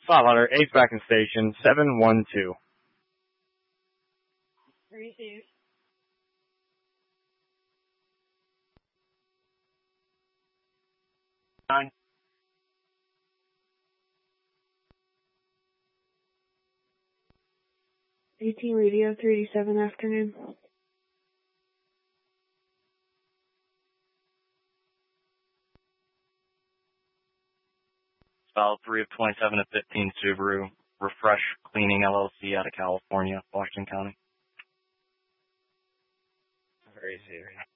Slaughter, HVAC station 712. Receive. Nine. AT Radio 387 afternoon. File 3 of 27 of 15 Subaru. Refresh Cleaning LLC out of California, Washington County. Very serious.